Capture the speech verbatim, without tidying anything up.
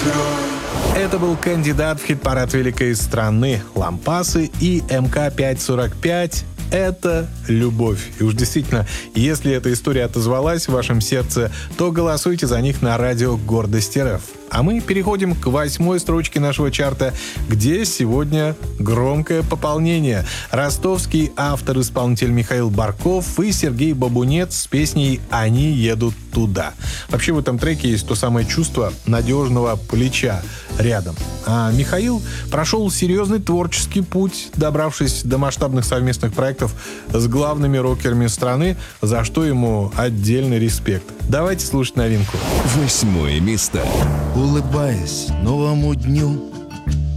Это был кандидат в хит-парад великой страны «Лампасы» и эм ка пятьсот сорок пять. Это любовь. И уж действительно, если эта история отозвалась в вашем сердце, то голосуйте за них на радио «Гордость эр эф». А мы переходим к восьмой строчке нашего чарта, где сегодня громкое пополнение. Ростовский автор-исполнитель Михаил Барков и Сергей Бабунец с песней «Они едут туда». Вообще в этом треке есть то самое чувство надежного плеча рядом. А Михаил прошел серьезный творческий путь, добравшись до масштабных совместных проектов с главными рокерами страны, за что ему отдельный респект. Давайте слушать новинку. Восьмое место. Улыбаясь новому дню,